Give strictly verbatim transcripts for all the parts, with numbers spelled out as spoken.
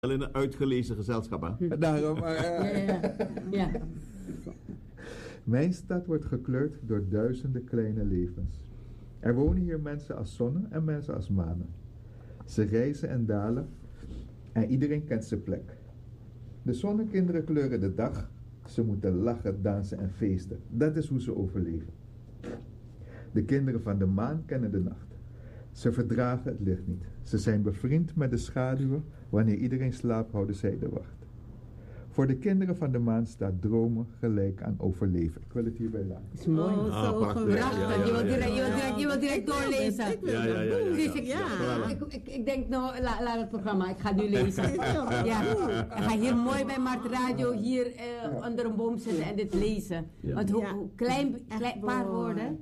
Wel in een uitgelezen gezelschap, hè? Daarom, uh, Ja, ja, ja. Mijn stad wordt gekleurd door duizenden kleine levens. Er wonen hier mensen als zonnen en mensen als manen. Ze reizen en dalen en iedereen kent zijn plek. De zonnekinderen kleuren de dag. Ze moeten lachen, dansen en feesten. Dat is hoe ze overleven. De kinderen van de maan kennen de nacht. Ze verdragen het licht niet. Ze zijn bevriend met de schaduwen. Wanneer iedereen slaapt, houden zij de wacht. Voor de kinderen van de maan staat dromen gelijk aan overleven. Ik wil het hierbij laten. Dat is mooi. Oh, Ah, zo prachtig. geweldig. Ja, ja, Je wilt ja, direct, ja. je wilt direct, je wilt direct doorlezen. Ik wil Ja, ja, ja, ja, ja. Dus ik- ja. Ja. Ik, ik, ik denk nou, la- laat het programma, ik ga nu lezen. Ik wil Ja, dat doen. ik ga hier mooi bij Mart Radio hier eh, onder een boom zitten en dit lezen. Ja. Want hoe, Ja. hoe klein, Echt klein paar mooi. woorden.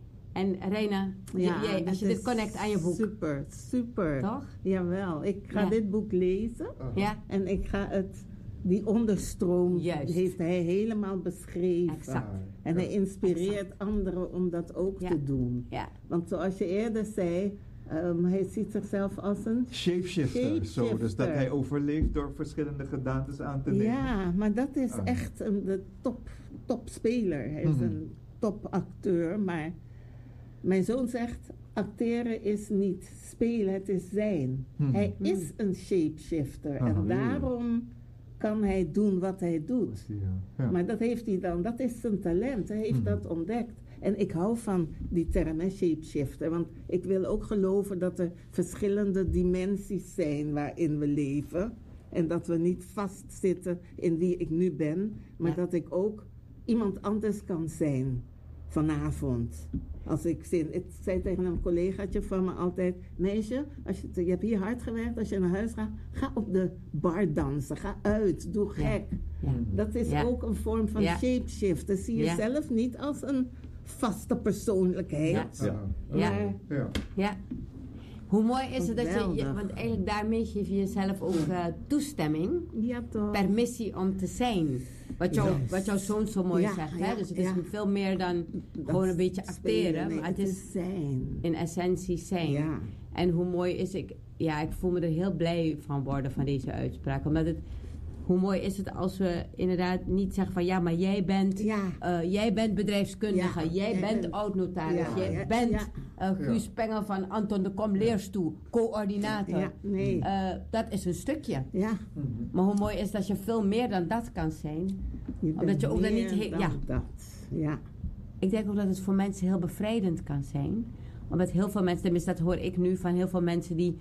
En Reina, j- Ja, jij, als je het dit is connect aan je boek, Super, super. toch? Jawel, ik ga Ja. dit boek lezen Ja, en ik ga het, die onderstroom Juist. heeft hij helemaal beschreven. exact. En hij inspireert anderen om dat ook Ja. te doen. Ja, Want zoals je eerder zei, um, hij ziet zichzelf als een... Shapeshifter, zo. Dus dat Shapeshifter. hij overleeft door verschillende gedaantes aan te nemen. Ja, maar dat is Ah. echt een de top, topspeler. Hij is Mhm. een topacteur, maar mijn zoon zegt, acteren is niet spelen, het is zijn. Mhm. Hij is een shapeshifter Ah. en daarom kan hij doen wat hij doet. Ja. Ja. Maar dat heeft hij dan, dat is zijn talent, hij heeft Mhm. dat ontdekt. En ik hou van die term, hè, shapeshifter, want ik wil ook geloven dat er verschillende dimensies zijn waarin we leven. En dat we niet vastzitten in wie ik nu ben, maar Ja. dat ik ook iemand anders kan zijn vanavond. Als ik zin, ik zei tegen een collegaatje van me altijd, meisje, als je, je hebt hier hard gewerkt, als je naar huis gaat, ga op de bar dansen, ga uit, doe Ja. gek. ja. Dat is Ja. ook een vorm van Ja. shapeshifter. Zie Ja. jezelf niet als een vaste persoonlijkheid. Ja. Ja. Ja. Maar Ja. Ja. Hoe mooi is het dat je, je, Geweldig. want eigenlijk daarmee geef je jezelf ook eh, toestemming, ja, toch. permissie om te zijn. Wat, jou, Juist. wat jouw zoon zo mooi Ja, zegt, ja, hè? Dus het is ja. veel meer dan Dat gewoon een beetje acteren, spelen, nee, maar het is zijn. in essentie zijn. Ja. En hoe mooi is ik, ja, ik voel me er heel blij van worden van deze uitspraak, omdat het, hoe mooi is het als we inderdaad niet zeggen van ja, maar jij bent, Ja. eh, jij bent bedrijfskundige, Ja, jij jij bent bent- oud-notaris, Ja, jij ja, bent ja. eh, Guus Pengel van Anton de Kom Leerstoel, coördinator. Ja, nee. Eh, dat is een stukje. Ja. Maar hoe mooi is dat je veel meer dan dat kan zijn. Je Omdat bent je ook dan meer niet he- dan ja. dat. Ja. Ik denk ook dat het voor mensen heel bevrijdend kan zijn. Omdat heel veel mensen, tenminste dat hoor ik nu van heel veel mensen die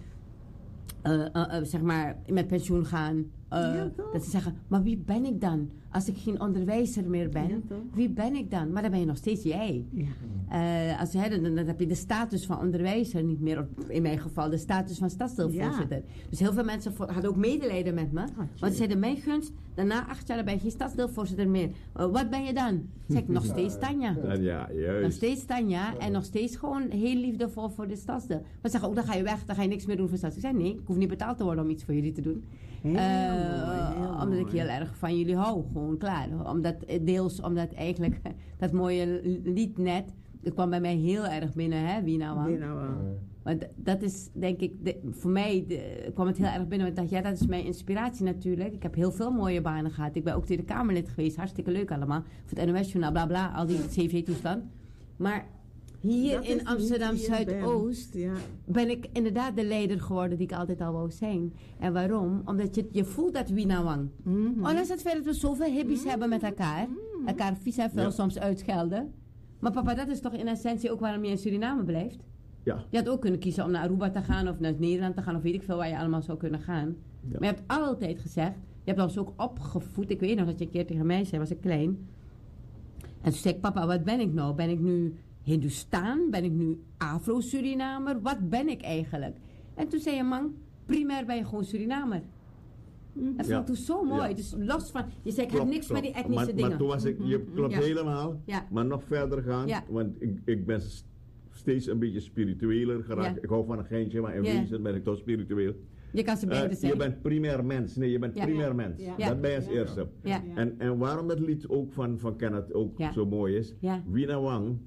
eh, eh, eh, zeg maar met pensioen gaan. eh, Ja, toch? dat ze zeggen, maar wie ben ik dan? Als ik geen onderwijzer meer ben, Ja, toch? wie ben ik dan? Maar dan ben je nog steeds jij. Ja. Eh, als, hè, dan, dan heb je de status van onderwijzer niet meer. Of in mijn geval de status van stadsdeelvoorzitter. Dus heel veel mensen vo- hadden ook medelijden met me. Want ze zeiden, mijn gunst, daarna acht jaar dan ben je geen stadsdeelvoorzitter meer. Eh, wat ben je dan? Zeg ik, nog steeds Tanja. Ja, ja, Nog juist. steeds Tanja en nog steeds gewoon heel liefdevol voor de stadsdeel. Maar ze zeggen ook, dan ga je weg, dan ga je niks meer doen voor de stadsdeel. Ik zei, nee, ik hoef niet betaald te worden om iets voor jullie te doen. Heel Eh, mooi, heel omdat ik mooi. heel erg van jullie hou, gewoon klaar. Omdat, deels omdat eigenlijk dat mooie lied net, het kwam bij mij heel erg binnen, hè, wie nou Die aan. nou wel. Want dat is, denk ik, de- voor mij de- kwam het heel erg binnen. Want ik dacht, ja, dat is mijn inspiratie natuurlijk. Ik heb heel veel mooie banen gehad. Ik ben ook Tweede Kamerlid geweest. Hartstikke leuk allemaal. Voor het N O S-journaal, bla bla. Al die C V-toestand. Maar hier Dat is in niet Amsterdam wie je Zuidoost bent. Ja. ben ik inderdaad de leider geworden die ik altijd al wou zijn. En waarom? Omdat je, je voelt dat Winawang. Mhm. Ondanks het feit dat we zoveel hippies hebben met elkaar. Elkaar vies en vuil Ja. soms uitschelden. Maar papa, dat is toch in essentie ook waarom je in Suriname blijft? Ja. Je had ook kunnen kiezen om naar Aruba te gaan of naar Nederland te gaan of weet ik veel waar je allemaal zou kunnen gaan. Ja. Maar je hebt altijd gezegd, je hebt ons ook opgevoed. Ik weet nog dat je een keer tegen mij zei, was ik klein. En toen zei ik, papa, wat ben ik nou? Ben ik nu Hindustaan? Ben ik nu Afro-Surinamer? Wat ben ik eigenlijk? En toen zei je, man, primair ben je gewoon Surinamer. Dat vond Ja. ik toen zo mooi. Ja. Dus los van, je zei, ik heb Klopt, niks met klopt. die etnische maar, dingen. Maar toen was ik, je klopt Ja. helemaal, Ja. maar nog verder gaan, Ja. want ik, ik ben s- steeds een beetje spiritueler geraakt. Ja. Ik hou van een geintje, maar in Ja. wezen ben ik toch spiritueel. Je kan ze Eh, beide zijn. je bent primair mens, nee, je bent Ja. primair mens. Ja. Ja. Dat ben je als Ja. eerste. Ja. En, en waarom dat lied ook van, van Kenneth ook Ja. zo mooi is, Ja. Winawang,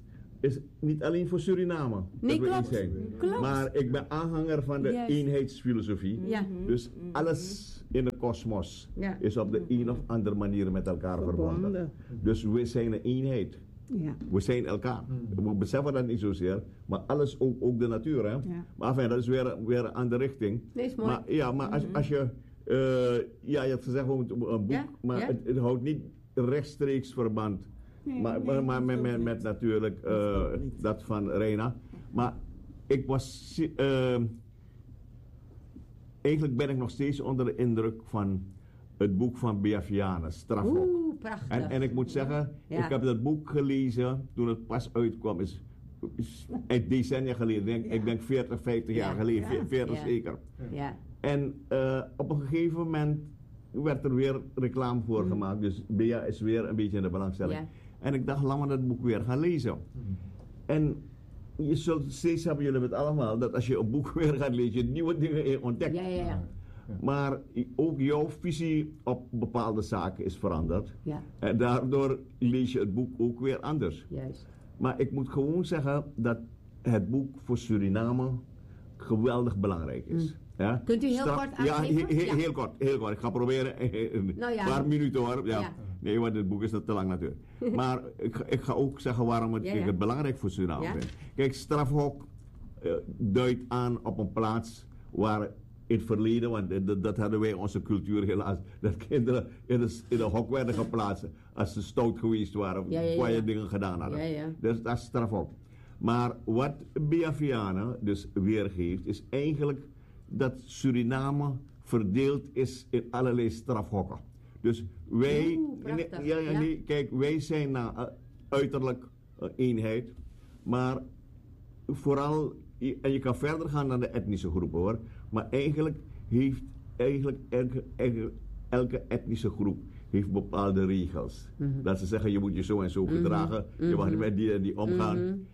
is niet alleen voor Suriname. Nee, dat we klopt. één zijn. Klopt. Maar ik ben aanhanger van de Juist. eenheidsfilosofie. Ja. Dus alles in de kosmos Ja. is op de een of andere manier met elkaar verbonden. Verbonden. Dus we zijn een eenheid. Ja. We zijn elkaar. We beseffen dat niet zozeer, maar alles, ook, ook de natuur. Hè? Ja. Maar enfin, dat is weer, weer een andere richting. Nee, is mooi. Maar, ja, maar als, als je, uh, ja, je hebt gezegd een boek, Ja, maar ja. Het, het houdt niet rechtstreeks verband. Nee, maar nee, maar, maar met, dat met, ook met niet. natuurlijk uh, Dat ook niet. dat van Reina. Maar ik was, uh, eigenlijk ben ik nog steeds onder de indruk van het boek van Bea Viana, Strafhok. Oeh, prachtig. En, en ik moet zeggen, Ja. ik heb dat boek gelezen toen het pas uitkwam. Is, is een decennia geleden. Denk, Ja. Ik denk veertig, vijftig jaar Ja. geleden. Ja. veertig Ja. zeker. Ja. En uh, op een gegeven moment werd er weer reclame voor Mm. gemaakt. Dus Bea is weer een beetje in de belangstelling. Ja. En ik dacht, laat me dat boek weer gaan lezen. En je zult steeds hebben jullie het allemaal, dat als je een boek weer gaat lezen, je nieuwe dingen in ontdekt. Ja, ja, ja. Maar ook jouw visie op bepaalde zaken is veranderd. Ja, En daardoor lees je het boek ook weer anders. juist. Maar ik moet gewoon zeggen dat het boek voor Suriname geweldig belangrijk is. Ja? Kunt u heel Straf- kort Ja, aangeven? he- he- Ja. heel kort, heel kort. Ik ga proberen een Nou ja. paar minuten hoor. Ja. Ja. Nee, want het boek is nog te lang natuurlijk. Maar ik, ga- ik ga ook zeggen waarom het, Ja, ik ja. het belangrijk voor Suriname Ja. vind. Kijk, Strafhok uh, duidt aan op een plaats waar in het verleden, want dat, dat hadden wij onze cultuur helaas, dat kinderen in een, in een hok werden geplaatst als ze stout geweest waren, Ja, ja, ja. kwaaie dingen gedaan hadden. Ja, ja. Dus dat is Strafhok. Maar wat Bea Viana dus weergeeft, is eigenlijk dat Suriname verdeeld is in allerlei strafhokken. Dus wij, Oeh, prachtig. nee, ja, ja, Ja. nee, kijk, wij zijn na, uh, uiterlijk uh, eenheid, maar vooral, en je kan verder gaan dan de etnische groepen hoor, maar eigenlijk heeft eigenlijk elke, elke, elke etnische groep heeft bepaalde regels. Mhm. Dat ze zeggen, je moet je zo en zo gedragen, je mag niet met die en die omgaan. Mhm.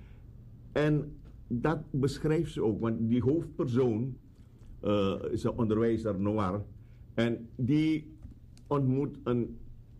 En dat beschrijft ze ook, want die hoofdpersoon uh, is een onderwijzer Noir. En die ontmoet een,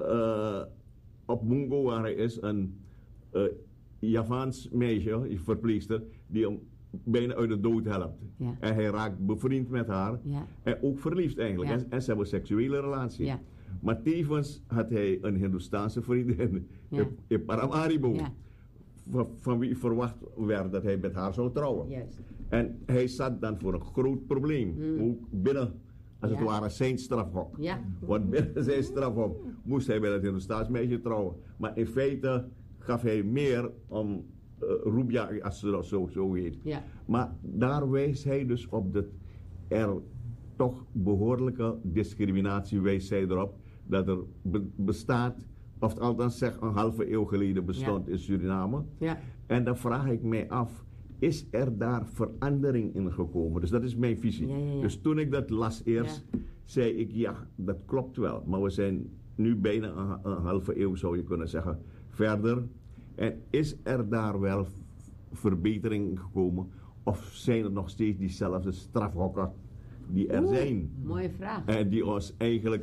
uh, op Mungo waar hij is, een uh, Javaans meisje, een verpleegster, die hem bijna uit de dood helpt. Ja. En hij raakt bevriend met haar. Ja. En ook verliefd eigenlijk. Ja. En, en ze hebben een seksuele relatie. Ja. Maar tevens had hij een Hindoestaanse vriendin Ja. in, in Paramaribo. Ja. Van, van wie verwacht werd dat hij met haar zou trouwen. Juist. En hij zat dan voor een groot probleem. Mm. Ook binnen, als het Ja. ware, zijn strafhok. Ja. Want binnen zijn strafhok moest hij bij dat Hindoestaans meisje trouwen. Maar in feite gaf hij meer om uh, Rubia, als ze dat zo, zo heet. Ja. Maar daar wijst hij dus op dat er toch behoorlijke discriminatie wijst zij erop. Dat er be- bestaat, of althans zeg een halve eeuw geleden bestond Ja. in Suriname. Ja. En dan vraag ik mij af, is er daar verandering in gekomen? Dus dat is mijn visie. Ja, ja, ja. Dus toen ik dat las eerst, zei ik, ja, dat klopt wel. Maar we zijn nu bijna een, een halve eeuw, zou je kunnen zeggen, verder. En is er daar wel v- verbetering gekomen? Of zijn er nog steeds diezelfde strafhokken die er Oeh, zijn? Mooie vraag. En die ons eigenlijk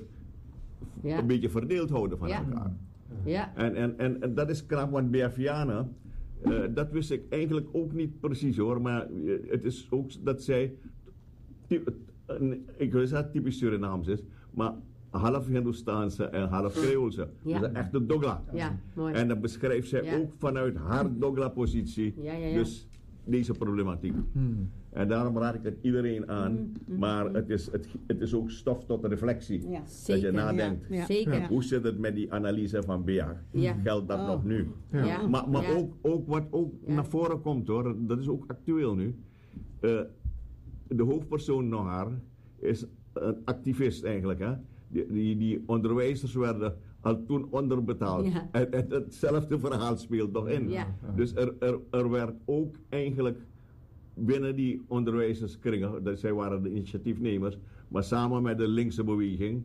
Ja. een beetje verdeeld houden van Ja. elkaar. Ja. En, en, en, en dat is knap, want Bea Viana, uh, dat wist ik eigenlijk ook niet precies hoor, maar uh, het is ook dat zij, ty- uh, ik wist dat het typisch Surinaams is, maar half Hindoestaanse en half Creoolse. Ja. Dus een echte Dogla. Ja, mooi. En dat beschrijft zij Ja. ook vanuit haar Dogla-positie, Ja, ja, ja. dus deze problematiek. Hmm. En daarom raad ik het iedereen aan, maar het is, het, het is ook stof tot reflectie. Ja. Dat Zeker. je nadenkt. Ja. Zeker. Ja. Hoe zit het met die analyse van Bea? Ja. Geldt dat Oh. nog nu? Ja. Ja. Maar, maar Ja. ook, ook wat ook Ja. naar voren komt hoor, dat is ook actueel nu. Uh, de hoofdpersoon Nohar is een activist eigenlijk. Hè? Die, die, die onderwijzers werden al toen onderbetaald. Ja. En, en hetzelfde verhaal speelt nog in. Ja. Dus er, er, er werd ook eigenlijk binnen die onderwijzerskringen, dat zij waren de initiatiefnemers, maar samen met de linkse beweging,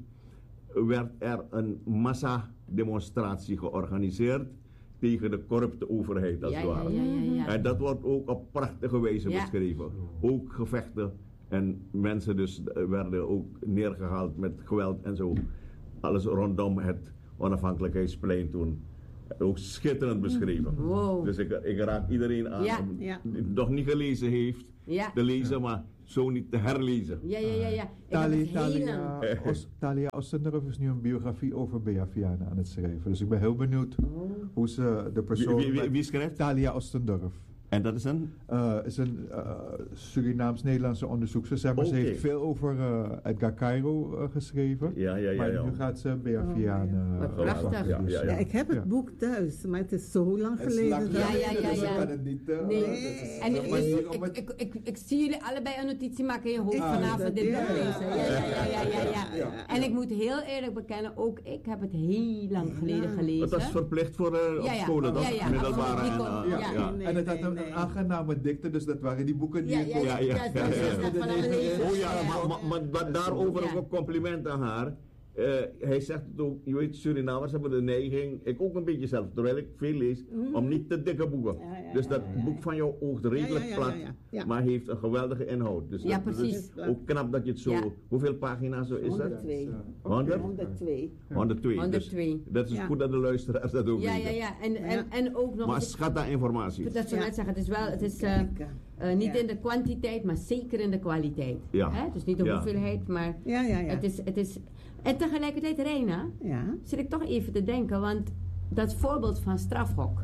werd er een massademonstratie georganiseerd tegen de corrupte overheid als Ja, het ja, ware. ja, ja, ja. En dat wordt ook op prachtige wijze Ja. beschreven. Ook gevechten en mensen dus eh, werden ook neergehaald met geweld en zo. Alles rondom het onafhankelijkheidsplein toen. Ook schitterend beschreven. Wow. Dus ik, ik raad iedereen aan Ja. om, Ja. die het nog niet gelezen heeft, Ja. te lezen, maar zo niet te herlezen. Ja, ja, ja, ja. Ik heb Tali- het heel Talia, lang. Os- Talia Oostendorf is nu een biografie over Bea Viana aan het schrijven. Dus ik ben heel benieuwd hoe ze de Wie, persoon... wie, wie, wie schrijft? Talia Oostendorf. En dat is een? Uh, is een uh, Surinaams-Nederlandse onderzoekster. Zeg maar, Oké. Ze heeft veel over uh, Edgar Cairo uh, geschreven. Ja, ja, ja. maar ja. nu gaat ze Bea Oh, Viana... Wat uh, prachtig. wachten. Ja, Dus, ja, Ja, ik heb het Ja. boek thuis, maar het is zo lang Het is geleden. lang dat- Ja, ja, ja, dus we ja. kan het niet, uh, Nee. dat is En een ik, manier ik, om het- ik, ik, ik zie jullie allebei een notitie maken in je hoofd Ah, vanavond dat- dit ja. boek lezen. Ja, ja, ja, ja, ja, ja. Ja. En ik moet heel eerlijk bekennen, ook ik heb het heel lang geleden Ja. gelezen. Het was verplicht voor uh, op Ja, ja. scholen, toch? Ja, ja, Middelbare absoluut. en... Die kon- uh, ja. ja. Nee, en het had nee, een, nee. een aangename dikte, dus dat waren die boeken die Ja, ik ja, ook- ja, Ja, ja, ja, ja, ja, ja. ja, van alle lezers. Oh ja, Ja. maar, maar, maar, maar daarover Ja. ook een compliment aan haar. Uh, hij zegt het ook, je weet, Surinamers hebben de neiging, ik ook een beetje zelf, terwijl ik veel lees, om niet te dikke boeken. Ja, ja, dus ja, dat ja, ja. boek van jou oogt redelijk Ja, ja, ja, plat, ja, ja. Ja. maar heeft een geweldige inhoud. Dus Ja, dat, dat precies. is ook knap dat je het zo, Ja. hoeveel pagina's zo is dat? honderdtwee. honderd? honderdtwee. honderdtwee. honderdtwee. Dus dat is Ja. goed dat de luisteraars dat ook Ja, weten. ja, ja. En, en, Ja. en ook nog Maar eens- schat aan informatie. dat zou ik Ja. net zeggen, het is wel, het is eh, Kijken. eh, niet Ja. in de kwantiteit, maar zeker in de kwaliteit. Ja. Hè? Dus niet de Ja. hoeveelheid, maar Ja, ja, ja. het is, het is... En tegelijkertijd, Reina, Ja. zit ik toch even te denken, want dat voorbeeld van strafhok,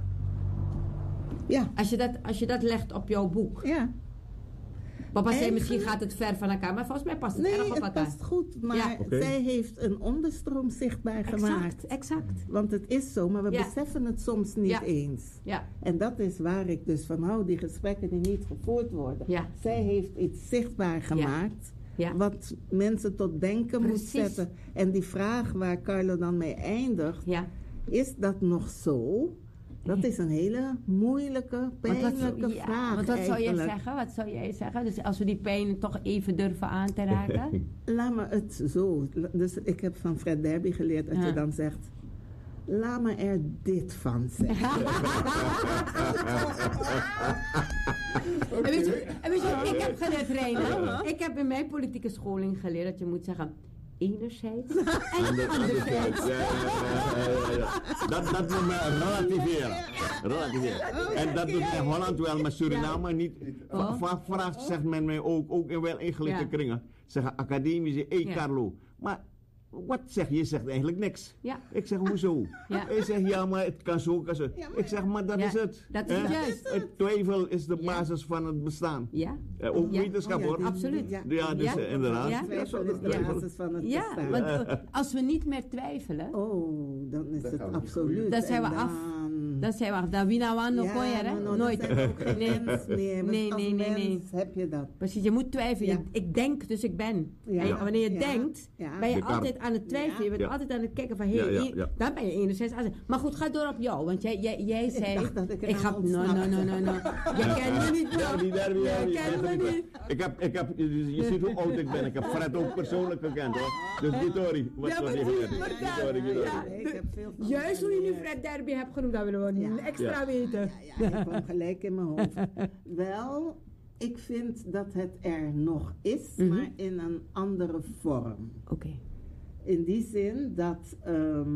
Ja. als je dat, als je dat legt op jouw boek. Ja. Papa zei En- misschien gaat het ver van elkaar, maar volgens mij past het Nee, erg op het elkaar. past goed, maar Ja. Oké. zij heeft een onderstroom zichtbaar gemaakt. Exact, exact. Want het is zo, maar we Ja. beseffen het soms niet Ja. eens. Ja, En dat is waar ik dus van hou, die gesprekken die niet gevoerd worden. Ja. Zij heeft iets zichtbaar gemaakt, ja. wat mensen tot denken moet Precies. zetten. En die vraag waar Carlo dan mee eindigt, ja. is dat nog zo? Dat is een hele moeilijke, Want wat, pijnlijke zou- ja, vraag want wat zou je eigenlijk. zeggen? Wat zou jij zeggen? Dus als we die pijn toch even durven aan te raken? Laat me het zo. Dus ik heb van Fred Derby geleerd dat Ja. je dan zegt, laat me er dit van zeggen. En weet je, en weet je wat ik heb geleerd, Reina? Ik heb in mijn politieke scholing geleerd dat je moet zeggen, enerzijds en Ander- anderzijds. Ja, ja, ja, ja, ja, ja. Dat, dat moet men relativeren. relativeren. En dat doet in Holland wel, maar Suriname niet. Va- Oh. va- Vraagt, zegt men mij ook, ook in wel ingelichte Ja. kringen. Zeggen academici, hé hey, Ja. Carlo, maar wat zeg je? Je zegt eigenlijk niks. Ja. Ik zeg, hoezo? Ja. Hij zegt, ja, maar het kan zo, kan zo. Ja, maar- Ik zeg, maar dat Ja, is het. dat is Hè? het juist. Het twijfel is de Ja. basis van het bestaan. Ja? Eh, ook Ja. wetenschap Oh ja, hoor. die- Absoluut. Ja, Ja, dus Ja. eh, inderdaad. Ja. Twijfel zo, is de twijfel. basis van het Ja, bestaan. want eh, als we niet meer twijfelen, Oh, dan is Dan het gaan we niet absoluut. Dan zijn we En af. dan- dan zijn we af. Dan wie nou aan nog Ja, kon je, hè? no, no, Nooit. dan zijn we ook geen Nee. mens meer. Want Nee, als nee, nee, mens nee. heb je dat. Precies, je moet twijfelen. Ja. Je- ik denk, dus ik ben. Ja. En wanneer je Ja. denkt, Ja. ben je Descartes. altijd aan het twijfelen. Je bent Ja. altijd aan het kijken van, hé, Ja, hey, ja, ja. dan ben je enerzijds aan. Maar goed, ga door op jou. Want jij, jij, jij zei, dacht dat ik er ik aan ga, no, ontsnapte. no, no, no, no. Jij kent me niet, bro. Derby, derby, Jij derby. kent me niet. Ik heb, ik heb, je, je ziet hoe oud ik ben. Ik heb Fred ook persoonlijk gekend hoor. Dus niet Tori. Wat Ja, was maar je zie, gekend? vertel. Niet Tori, niet Tori. Ja. Nee, ik heb veel van Juist hoe je nu geleerd. Fred Derby hebt genoemd, dat willen we Ja. extra Ja. weten. Ja, ja, ik kwam gelijk in mijn hoofd. Wel, ik vind dat het er nog is, Mhm. maar in een andere vorm. Oké. In die zin dat ehm,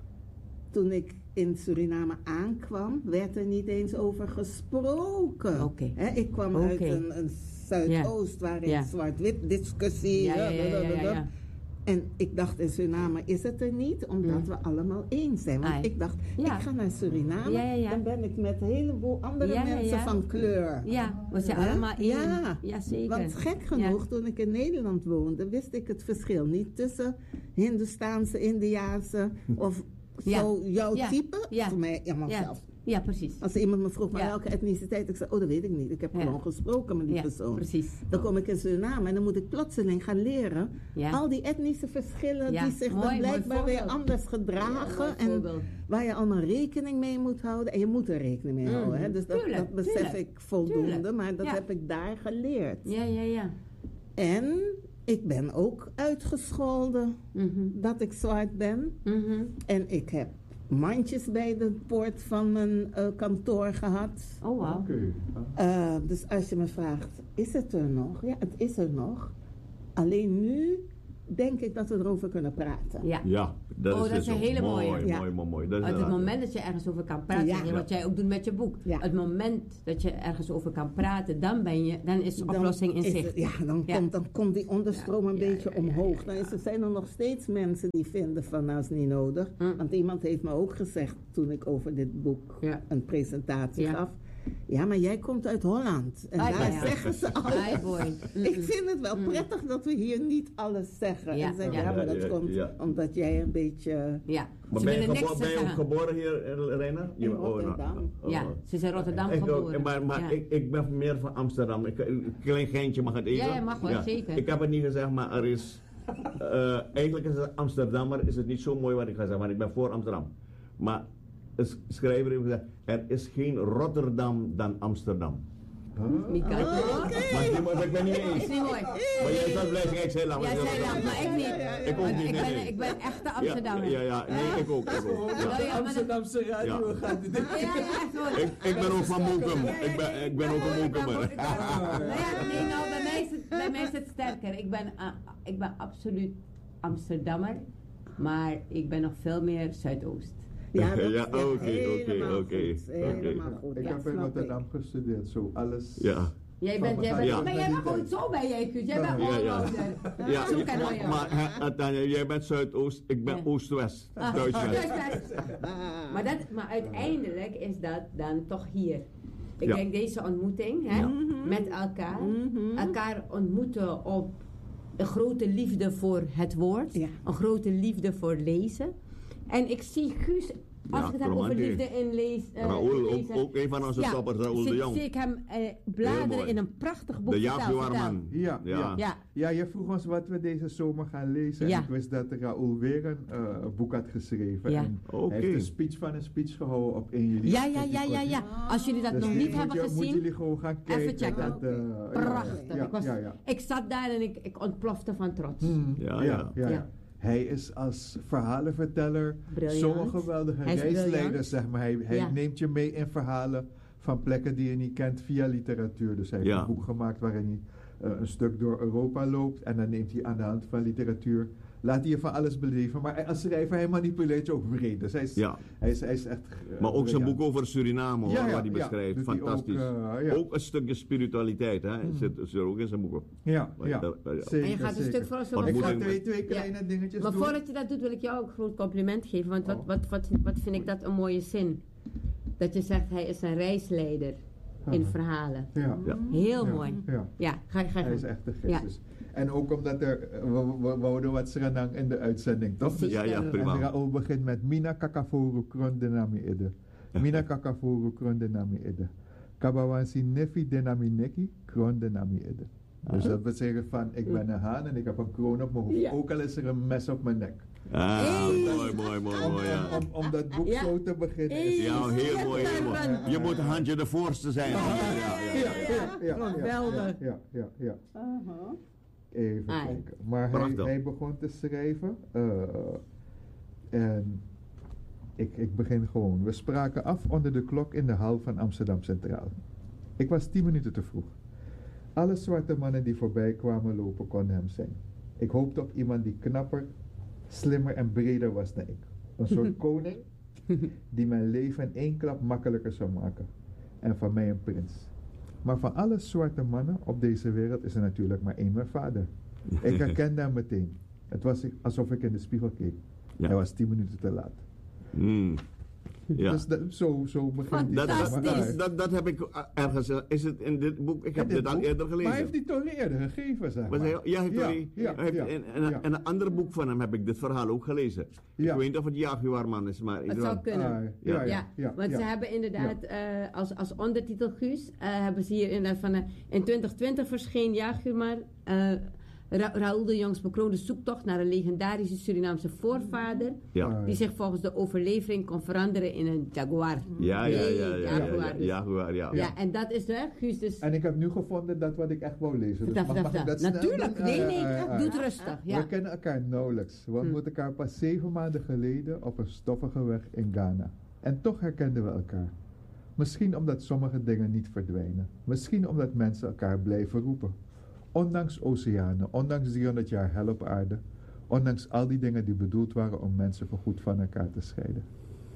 toen ik in Suriname aankwam, werd er niet eens over gesproken. Oké. Hè, ik kwam Oké. uit een, een Zuidoost waarin Ja. zwart-wit discussie. Ja, ja, ja, ja, ja, blablabla. ja. En ik dacht in Suriname is het er niet, omdat Mm. we allemaal één zijn. Want Ai. ik dacht, Ja. ik ga naar Suriname, Ja, ja, ja. dan ben ik met een heleboel andere Ja, ja, mensen ja. van kleur. Ja, we zijn Hè? allemaal één. Ja. Ja, zeker. Want gek genoeg, toen ik in Nederland woonde, wist ik het verschil niet tussen Hindoestaanse, Indiaanse of Ja. zo jouw Ja. type. Ja. Voor mij helemaal Ja. zelf. Ja, precies. Als iemand me vroeg, maar Ja. welke etniciteit? Ik zei, oh dat weet ik niet. Ik heb Ja. gewoon gesproken met die Ja, persoon. precies. Dan kom ik in Suriname en dan moet ik plotseling gaan leren. Ja. Al die etnische verschillen Ja, die zich mooi, dan mooi blijkbaar weer voorbeeld. anders Ja, gedragen. mooi en voorbeeld. waar je allemaal rekening mee moet houden. En je moet er rekening mee Mhm. houden. Hè? Dus dat, Tuurlijk, dat besef tuurlijk. ik voldoende. Tuurlijk. Maar dat Ja. heb ik daar geleerd. Ja, ja, ja. En ik ben ook uitgescholden Mhm. dat ik zwart ben. Mhm. En ik heb mandjes bij de poort van mijn eh, kantoor gehad. Oh, wauw. Oké. Uh, dus als je me vraagt, is het er nog? Ja, het is er nog. Alleen nu denk ik dat we erover kunnen praten. Ja. Ja, dat Oh, is dat dus is een ook hele mooi, mooie. Ja. mooi, mooi, mooi. Dat is Uit het inderdaad- moment dat je ergens over kan praten, Ja. zeg je wat jij ook doet met je boek. Ja. Het moment dat je ergens over kan praten, dan, ben je, dan is de oplossing in is zicht. het- ja, dan, Ja. Komt, dan komt die onderstroom een Ja, beetje ja, ja, omhoog. ja, Dan is, ja. er zijn er nog steeds mensen die vinden van nou is niet nodig. Hm. Want iemand heeft me ook gezegd toen ik over dit boek Ja. een presentatie Ja. gaf. Ja, maar jij komt uit Holland. En Ah, daar ja, ja. zeggen ze al. Ai, boy. Ik vind het wel prettig dat we hier niet alles zeggen. Ja, En zeggen, ja. ja, maar Ja, dat ja, komt ja. omdat jij een beetje... Ja. Maar Ze ben je, willen gebo- niks ben je ook zeggen. geboren hier, eh, Reina? In Je- oh, nou, Rotterdam. oh, Ja, oh. ze is in Rotterdam Ik ook, geboren. maar maar Ja. ik, ik ben meer van Amsterdam. Ik, een klein geintje mag het even. Ja, ja, mag wel, zeker. Ik heb het niet gezegd, maar er is... eh, eigenlijk is het Amsterdammer, is het niet zo mooi wat ik ga zeggen, maar ik ben voor Amsterdam. Maar een s- schrijver heeft gezegd, er is geen Rotterdam dan Amsterdam. Mika. Maar die moet- ik ben niet eens. Is niet mooi. Maar jij staat blij, ik zei lang. Jij zei lang, maar ik niet. Ik ook Want niet, ik nee, ben, nee. ik ben echte Ja, Amsterdammer. ja, ja, nee, ik ook. Ik ook. Ja, Ja. ja, maar dat- Amsterdamse radio Ja. gaat dit. Ja, ja, echt hoor. Ik, ik ben ook van Moekum. Ik ben, ik ben ook een Moekummer. Nou ja, nee, nou, bij mij is het, bij mij is het sterker. Ik ben, uh, ik ben absoluut Amsterdammer, maar ik ben nog veel meer Zuidoost. Ja, dat, Ja, oké, oké, helemaal oké, goed, Helemaal oké. goed. Ik Ja, heb in snap ik. Rotterdam gestudeerd, zo alles. Ja. Jij bent, jij bent, Ja. maar jij bent gewoon zo bij jij, Guus. Jij bent Ja, gewoon ja. Ja, Zo kennen we maar, jou. maar hè, Tanja, jij bent Zuidoost, ik ben Ja. Oost-West. Ah, Duits-West. Duits-West. Ah. Maar, dat, maar uiteindelijk is dat dan toch hier. Ik Ja. denk deze ontmoeting hè, Ja. met elkaar, Mhm. elkaar ontmoeten op een grote liefde voor het woord, Ja. een grote liefde voor lezen. En ik zie Guus, als Ja, ik het heb over romantisch. liefde in lees, eh, Raoul, ook, lezen, ook een van onze ja, toppers, Raoul de zie, Jong. zie ik hem eh, Heel bladeren mooi. in een prachtig boek. De Vertel, Jaguarman. Ja, ja. Ja. Ja. Ja, je vroeg ons wat we deze zomer gaan lezen. Ja. En ik wist dat Raoul weer een eh, boek had geschreven. Ja. En Oké. hij heeft een speech van een speech gehouden op één juli. Ja, ja, ja, ja, ja. Als jullie dat Dus nog die niet moet hebben je- gezien, moeten jullie gewoon gaan kijken. even checken. Dat, eh, ja, prachtig. Ja, ik, was, ja, ja. ik zat daar en ik, ik ontplofte van trots. Hmm, Ja, ja, ja. ja, Ja. Hij is als verhalenverteller Briljant. zo'n geweldige Hij is reisleider, briljant. zeg maar. Hij, hij Ja. neemt je mee in verhalen van plekken die je niet kent via literatuur. Dus hij heeft Ja. een boek gemaakt waarin hij eh, een stuk door Europa loopt. En dan neemt hij aan de hand van literatuur, laat hij je van alles beleven. Maar als schrijver, hij manipuleert je ook breed. Dus hij is, Ja. hij is, hij is echt eh, Maar ook zijn briljant. boek over Suriname, hoor, Ja, ja, wat hij ja. beschrijft. Doet hij Fantastisch. ook, eh, ja. Ook een stukje spiritualiteit, hè. Hmm. Zit, zit er ook in zijn boeken. Ja, Maar ja. dat- ja. Zeker, En je gaat een zeker. stuk voor ons Want over Ik moet ga ik- twee, twee kleine dingetjes Maar doen. voordat je dat doet, wil ik jou ook een groot compliment geven. Want wat, Oh. wat, wat, wat vind ik dat een mooie zin? Dat je zegt, hij is een reisleider in Aha. verhalen. Ja. Ja. Heel Ja, mooi. Ja. Ja, ga, ga, Hij is ga. echt de Ja. geest. En ook omdat er, we, we, we wouden wat Sranang in de uitzending, toch? Precies. Ja, ja, En prima. Raoul begint met Mina Kakafuru Krondenami Ede. Mina Kakafuru Krondenami Ede. Kabawansi Nefi Denami Neki Krondenami Ede. Dus dat betekent van, ik ben een haan en ik heb een kroon op mijn hoofd. Ja. Ook al is er een mes op mijn nek. Ah, Hey. mooi, mooi, mooi, Om, mooi, ja. om, om, om dat boek Ja. zo te beginnen. Hey. is- Ja, heel mooi, heel mooi. Ja. Je moet een handje de voorste zijn. Ja, ja, Ja, ja. ja, ja, ja, Geweldig. Ja, ja, ja. Aha. Even Ai. kijken. Maar hij, Prachtig. hij begon te schrijven. eh, en ik, ik begin gewoon. We spraken af onder de klok in de hal van Amsterdam Centraal. Ik was tien minuten te vroeg. Alle zwarte mannen die voorbij kwamen lopen konden hem zijn. Ik hoopte op iemand die knapper, slimmer en breder was dan ik. Een soort koning die mijn leven in één klap makkelijker zou maken. En van mij een prins. Maar van alle zwarte mannen op deze wereld is er natuurlijk maar één mijn vader. Ik herkende hem meteen. Het was alsof ik in de spiegel keek. Ja. Hij was tien minuten te laat. Hmm. Ja. Dus dat, zo, zo begint hij. Dat, dat, Fantastisch. dat, dat, dat heb ik ergens. eh, Is het in dit boek? Ik heb In dit al boek? eerder gelezen. Maar hij heeft die toch niet eerder gegeven, zeg Maar maar. hij- ja, hij heeft Ja, toch niet- ja, hij heeft- ja, en, en, ja. en een ander boek van hem heb ik dit verhaal ook gelezen. Ja. Ik weet niet of het Jaguarman is, maar... Het ik zou wel- kunnen. Ah, ja, ja, Ja, ja, want ja. ze hebben inderdaad eh, als, als ondertitel Guus, eh, hebben ze hier inderdaad van eh, in twintig twintig verscheen Jaguar, eh Ra Raoul de Jongs bekroonde zoektocht naar een legendarische Surinaamse voorvader, Ja. Ah, die zich volgens de overlevering kon veranderen in een jaguar. Ja, ja, ja, ja, ja, ja, Jaguar ja, dus. Jaguar, ja. Ja, en dat is de Guus dus. En ik heb nu gevonden dat wat ik echt wou lezen. Dus Vertel, mag, mag vertel, ik dat vertel. snel Natuurlijk, doen? nee, Ah, nee, ah, ah, doe ah. het rustig. We Ja. kennen elkaar nauwelijks. We Hm. ontmoetten elkaar pas zeven maanden geleden op een stoffige weg in Ghana. En toch herkenden we elkaar. Misschien omdat sommige dingen niet verdwijnen. Misschien omdat mensen elkaar blijven roepen. Ondanks oceanen, ondanks driehonderd jaar hel op aarde, Ondanks al die dingen die bedoeld waren om mensen voorgoed van elkaar te scheiden.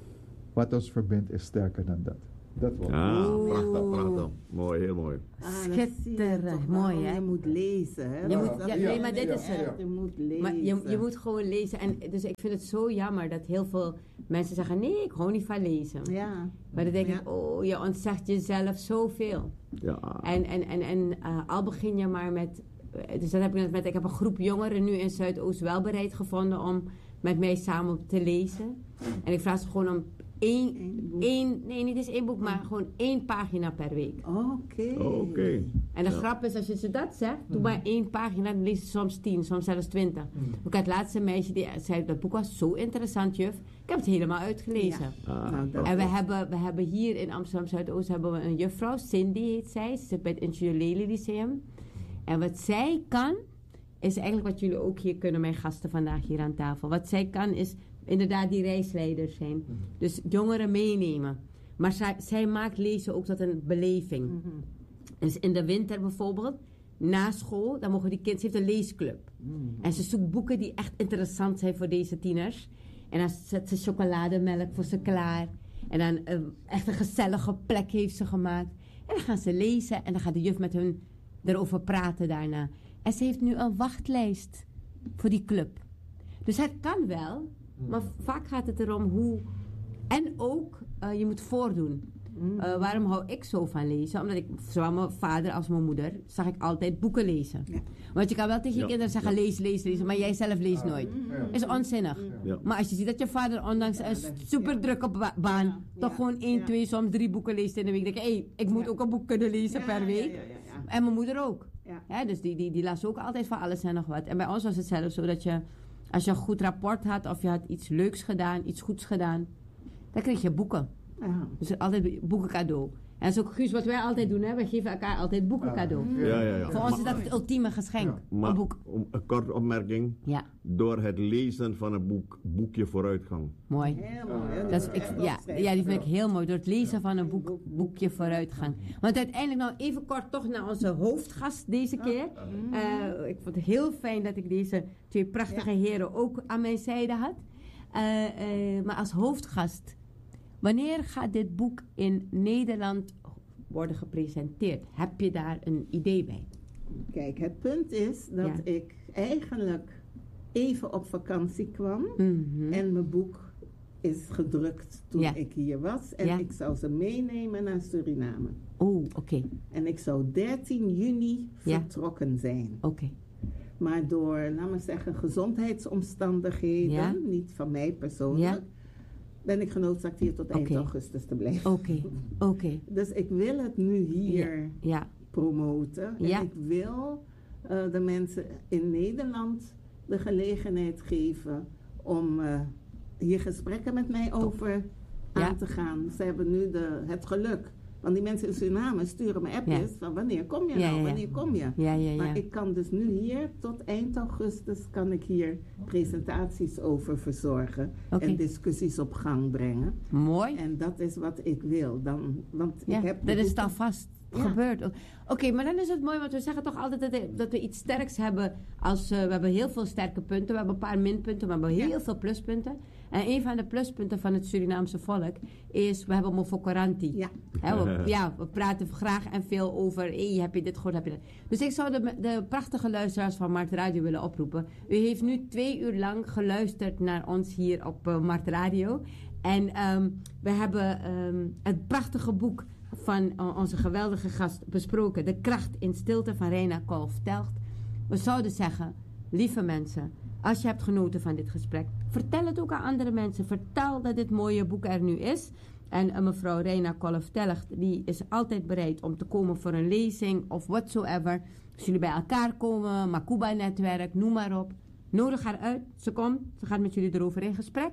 Wat ons verbindt is sterker dan dat. Dat wordt. Ja, Oeh. prachtig, prachtig. Mooi, heel mooi. Ah, dan zie je Schitterend, toch mooi, waarom hè? Je moet lezen, hè? Je Dat- moet- dat- ja, nee, maar dit is het. echt, Je moet lezen. Maar je, je moet gewoon lezen. En dus ik vind het zo jammer dat heel veel mensen zeggen: nee, ik hou niet van lezen. Ja. Maar dan denk Ja. ik: oh, je ontzegt jezelf zoveel. Ja. En, en, en, en uh, al begin je maar met. Dus dat heb ik net met. Ik heb een groep jongeren nu in Zuidoost wel bereid gevonden om met mij samen te lezen. En ik vraag ze gewoon om één, Eén boek. één nee, niet eens één boek, maar gewoon één pagina per week. Oké. Oké. En de Ja. grap is, als je ze dat zegt, doe maar één pagina, dan lees je soms tien, soms zelfs twintig. Ik had het laatste meisje die zei, dat boek was zo interessant, juf. Ik heb het helemaal uitgelezen. Ah, Nou, dat- En we hebben, we hebben hier in Amsterdam Zuidoost hebben we een juffrouw, Cindy heet zij. Ze zit bij het Ingenieur Lely Lyceum. En wat zij kan, is eigenlijk wat jullie ook hier kunnen, mijn gasten vandaag hier aan tafel. Wat zij kan is inderdaad die reisleiders zijn. Dus jongeren meenemen. Maar zij, zij maakt lezen ook tot een beleving. Mhm. Dus in de winter bijvoorbeeld, na school, dan mogen die kinderen, ze heeft een leesclub. En ze zoekt boeken die echt interessant zijn voor deze tieners. En dan zet ze chocolademelk voor ze klaar. En dan uh, echt een gezellige plek heeft ze gemaakt. En dan gaan ze lezen en dan gaat de juf met hun erover praten daarna. En ze heeft nu een wachtlijst voor die club. Dus het kan wel, maar vaak gaat het erom hoe... En ook, uh, je moet voordoen. Uh, waarom hou ik zo van lezen? Omdat ik, zowel mijn vader als mijn moeder, zag ik altijd boeken lezen. Ja. Want je kan wel tegen je Ja. kinderen zeggen, Ja. lees, lees, lezen, maar jij zelf leest nooit. Ja. Is onzinnig. Ja. Maar als je ziet dat je vader ondanks een super drukke ba- baan, Ja. toch Ja. gewoon één, Ja. twee, soms drie boeken leest in de week. Dan denk je, hé, hey, ik moet Ja. ook een boek kunnen lezen Ja, per ja, week. ja, ja, ja. En mijn moeder ook. Ja. Ja, dus die, die, die las ook altijd van alles en nog wat. En bij ons was het zelfs zo dat je, als je een goed rapport had of je had iets leuks gedaan, iets goeds gedaan, dan kreeg je boeken. Ja. Dus altijd boeken cadeau. En dat is ook Guus wat wij altijd doen, hè? Wij geven elkaar altijd boeken Ah. cadeau. Ja, ja, ja. Voor ons is dat het ultieme geschenk. Ja. Maar Een boek. om- een korte opmerking. Ja, Door het lezen van een boek, boek je vooruitgang. mooi. Heel mooi. hè? Dat is, ik, Echt ja, opschrijven. ja, die vind ik heel mooi. Door het lezen van een boek, boekje vooruitgang. Want uiteindelijk, nou even kort toch naar onze hoofdgast deze keer. Eh, ik vond het heel fijn dat ik deze twee prachtige heren ook aan mijn zijde had. Eh, eh, maar als hoofdgast, wanneer gaat dit boek in Nederland worden gepresenteerd? Heb je daar een idee bij? Kijk, het punt is dat Ja. ik eigenlijk even op vakantie kwam. Mhm. En mijn boek is gedrukt toen Ja. ik hier was. En Ja. ik zou ze meenemen naar Suriname. Oeh, oké, En ik zou dertien juni Ja. vertrokken zijn. oké. Maar door, laat maar zeggen, gezondheidsomstandigheden, Ja. niet van mij persoonlijk, Ja. ben ik genoodzaakt hier tot eind Oké. augustus te blijven. Oké, oké. Dus ik wil het nu hier Ja, promoten. En Ja. ik wil eh, de mensen in Nederland de gelegenheid geven om eh, hier gesprekken met mij over Ja. aan te gaan. Ze hebben nu de, het geluk. Want die mensen in Suriname sturen me appjes Ja. van wanneer kom je Ja, nou, ja, ja. wanneer kom je? ja, ja, ja. Maar ik kan dus nu hier tot eind augustus kan ik hier presentaties over verzorgen Oké. en discussies op gang brengen. Mooi. En dat is wat ik wil. Dan, want Ja, ik heb de dat is boeken- dan vast Ja. gebeurd. O- Oké, maar dan is het mooi, want we zeggen toch altijd dat, dat we iets sterks hebben. Als, eh, we hebben heel veel sterke punten, we hebben een paar minpunten, we hebben heel Ja. veel pluspunten. En een van de pluspunten van het Surinaamse volk is, we hebben Mofokoranti. Ja. Hè, we, ja, we praten graag en veel over, hey, heb je dit gehoord, heb je dat. Dus ik zou de, de prachtige luisteraars van Mart Radio willen oproepen. U heeft nu twee uur lang geluisterd naar ons hier op uh, Mart Radio. En ehm, we hebben ehm, het prachtige boek van uh, onze geweldige gast besproken. De kracht in stilte van Reina Kolf-Telgt. We zouden zeggen, lieve mensen, als je hebt genoten van dit gesprek, vertel het ook aan andere mensen. Vertel dat dit mooie boek er nu is. En uh, mevrouw Reina Kolf-Telgt, die is altijd bereid om te komen voor een lezing of whatsoever. Als jullie bij elkaar komen, Makuba-netwerk, noem maar op. Nodig haar uit. Ze komt, ze gaat met jullie erover in gesprek.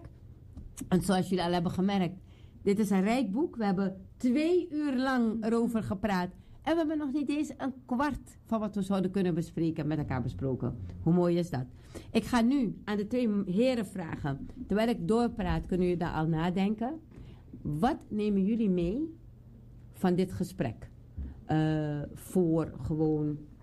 En zoals jullie al hebben gemerkt, dit is een rijk boek. We hebben twee uur lang erover gepraat. En we hebben nog niet eens een kwart van wat we zouden kunnen bespreken met elkaar besproken. Hoe mooi is dat? Ik ga nu aan de twee heren vragen. Terwijl ik doorpraat, kunnen jullie daar al nadenken. Wat nemen jullie mee van dit gesprek? Uh, voor gewoon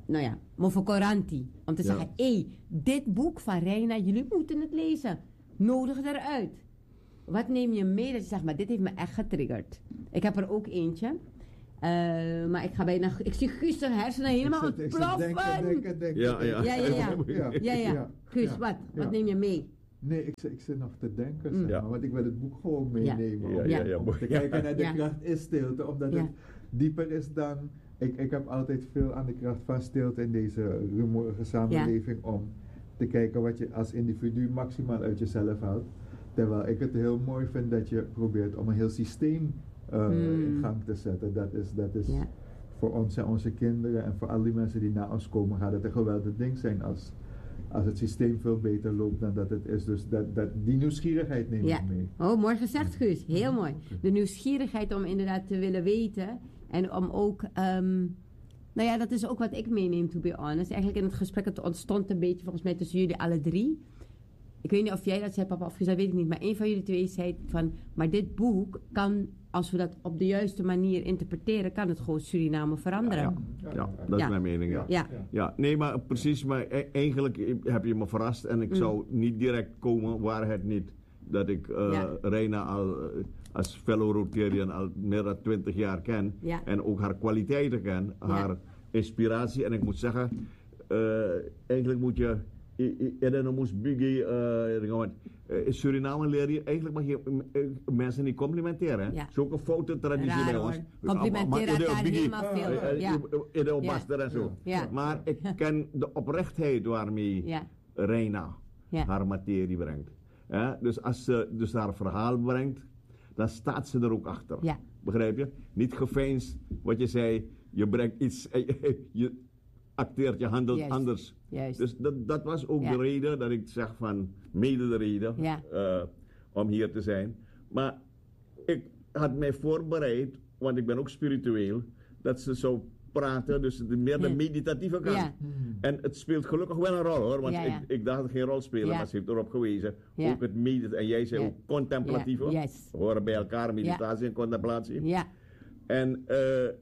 nou ja, Mofokoranti. Om te Ja. zeggen, hé, hey, dit boek van Reina, jullie moeten het lezen. Nodig eruit. Wat neem je mee dat je zegt, maar dit heeft me echt getriggerd. Ik heb er ook eentje. Uh, maar ik ga bijna, ik zie Guus zijn hersenen helemaal Ik zit- ik zit ontploffen. denken, denken, denken, Ja, denken. ja. Ja, ja, ja. Ja. Ja, ja. Ja. Guus, Ja. wat? Wat Ja. neem je mee? Nee, ik, zit- ik zit nog te denken, Mm. zeg Ja. maar, want ik wil het boek gewoon meenemen. Ja, om, ja, ja, om mooi. te kijken naar de Ja. kracht in stilte, omdat Ja. het dieper is dan... Ik, ik heb altijd veel aan de kracht van stilte in deze rumoerige samenleving om te kijken wat je als individu maximaal uit jezelf haalt. Terwijl ik het heel mooi vind dat je probeert om een heel systeem uh, Mm. in gang te zetten. Dat is, dat is Ja. voor ons en onze kinderen en voor al die mensen die na ons komen, gaat het een geweldig ding zijn als, als het systeem veel beter loopt dan dat het is. Dus dat, dat, die nieuwsgierigheid neem Ja. ik mee. Oh, mooi gezegd, Guus. Heel mooi. Oké. De nieuwsgierigheid om inderdaad te willen weten. En om ook... ehm, nou ja, dat is ook wat ik meeneem, to be honest. Eigenlijk in het gesprek, het ontstond een beetje volgens mij tussen jullie alle drie. Ik weet niet of jij dat zei, papa, of dat weet ik niet. Maar een van jullie twee zei van... Maar dit boek kan, als we dat op de juiste manier interpreteren... kan het gewoon Suriname veranderen. Ja, ja, dat Ja. is mijn mening, ja. Ja. Ja, nee, maar precies, maar e- eigenlijk heb je me verrast en ik Mm. zou niet direct komen, waar het niet dat ik uh, Ja. Reina al uh, als fellow Rotarian al meer dan twintig jaar ken Ja. en ook haar kwaliteiten ken, Ja. haar inspiratie. En ik moet zeggen, uh, eigenlijk moet je, en dan moest biggie, in Suriname leer je, eigenlijk mag je uh, mensen niet complimenteren. Ja. Zulke foute traditie Raar, bij hoor. ons. Complimenteren Maar- maar- elkaar biggie, helemaal veel. eh, eh, Ja. in de Ja. master en zo. Ja. Maar ik ken de oprechtheid waarmee Ja. Reina Ja. haar materie brengt. Ja, dus als ze dus haar verhaal brengt, dan staat ze er ook achter. Ja. Begrijp je? Niet geveinsd wat je zei, je brengt iets, je acteert, je handelt Juist. anders. Juist. Dus dat, dat was ook Ja. de reden dat ik zeg van, mede de reden Ja. eh, om hier te zijn. Maar ik had mij voorbereid, want ik ben ook spiritueel, dat ze zou praten, dus de, meer de Ja. meditatieve kant. Ja. En het speelt gelukkig wel een rol hoor, want Ja, ja. Ik, ik dacht het geen rol spelen, Ja. maar ze heeft erop gewezen. Ja. Ook het mediteren, en jij zei Ja. ook contemplatieve, Ja, yes. horen bij elkaar, meditatie en contemplatie. Ja. En uh,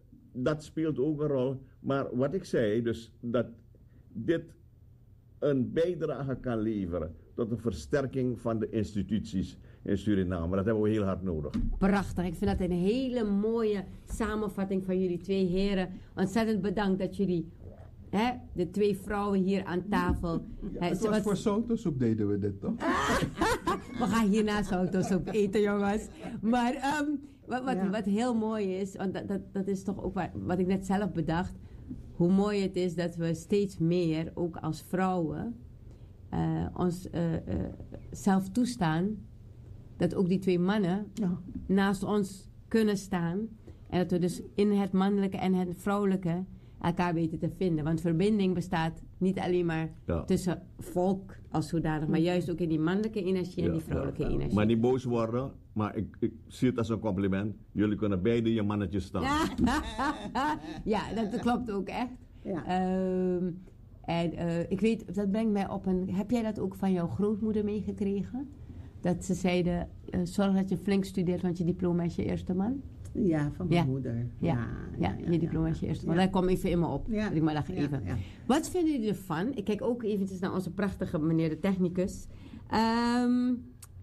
dat speelt ook een rol. Maar wat ik zei, dus dat dit een bijdrage kan leveren tot een versterking van de instituties in Suriname. Dat hebben we heel hard nodig. Prachtig. Ik vind dat een hele mooie samenvatting van jullie twee heren. Ontzettend bedankt dat jullie, hè, de twee vrouwen hier aan tafel... hè, Het ze- was wat- voor Sotosoep deden we dit toch? We gaan hierna autosoep eten, jongens. Maar ehm, wat, wat, Ja. wat heel mooi is, want dat, dat, dat is toch ook wat, wat ik net zelf bedacht... hoe mooi het is dat we steeds meer, ook als vrouwen... eh, ons eh, eh, zelf toestaan... dat ook die twee mannen Ja. naast ons kunnen staan... en dat we dus in het mannelijke en het vrouwelijke... elkaar weten te vinden. Want verbinding bestaat niet alleen maar Ja. tussen volk als zodanig... maar juist ook in die mannelijke energie en die vrouwelijke energie. Maar niet boos worden, maar ik, ik zie het als een compliment. Jullie kunnen beide je mannetjes staan. Ja, dat klopt ook echt. Ja. Ehm, en eh, ik weet, dat brengt mij op een... Heb jij dat ook van jouw grootmoeder meegekregen? Dat ze zeiden, eh, zorg dat je flink studeert, want je diploma is je eerste man. Ja, van mijn Ja. moeder. Ja, ja, je diploma is je eerste man. Ja. Daar kom even in me op. Ja. Dat ik maar dacht Ja, even. ja. Wat vinden jullie ervan? Ik kijk ook eventjes naar onze prachtige meneer de technicus. Ehm,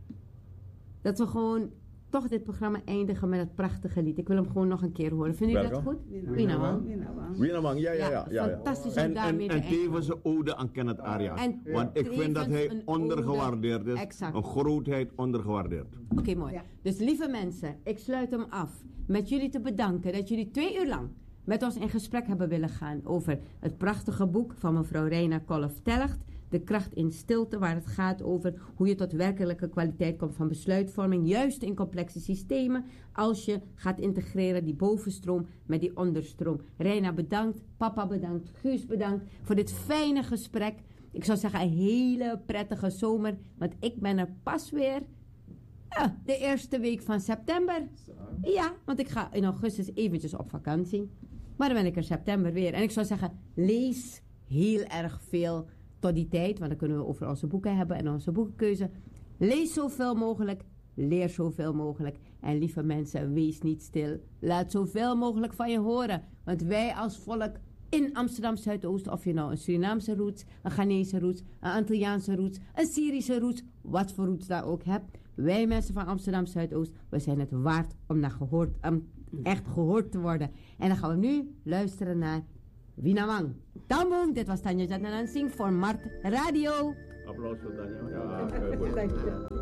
dat we gewoon toch dit programma eindigen met het prachtige lied. Ik wil hem gewoon nog een keer horen. Vinden jullie dat Welke? goed? Winawang. Winawang. Winawang. Winawang, ja, ja, ja. ja, ja. Fantastisch om En, en, daarmee te en eindigen. tevens een ode aan Kenneth Arias. En Want ik vind dat tevens hij een ondergewaardeerd ode. is. Exact. Een grootheid ondergewaardeerd. Oké, mooi. Ja. Dus lieve mensen, ik sluit hem af met jullie te bedanken dat jullie twee uur lang met ons in gesprek hebben willen gaan over het prachtige boek van mevrouw Reina Kolff-Telligt, De kracht in stilte, waar het gaat over hoe je tot werkelijke kwaliteit komt van besluitvorming, juist in complexe systemen, als je gaat integreren die bovenstroom met die onderstroom. Reina, bedankt. Papa, bedankt. Guus, bedankt voor dit fijne gesprek. Ik zou zeggen, een hele prettige zomer, want ik ben er pas weer ja, de eerste week van september. Ja, want ik ga in augustus eventjes op vakantie. Maar dan ben ik er september weer. En ik zou zeggen, lees heel erg veel tot die tijd. Want dan kunnen we over onze boeken hebben en onze boekenkeuze. Lees zoveel mogelijk. Leer zoveel mogelijk. En lieve mensen, wees niet stil. Laat zoveel mogelijk van je horen. Want wij als volk in Amsterdam Zuidoost, of je nou een Surinaamse roots, een Ghanese roots, een Antilliaanse roots, een Syrische roots, wat voor roots daar ook hebt. Wij mensen van Amsterdam Zuidoost, we zijn het waard om naar gehoord, um, echt gehoord te worden. En dan gaan we nu luisteren naar Winamang. Tambong, dit was Tanja Jatnanan Singh voor Mart Radio. Applaus voor Tanja. Ja,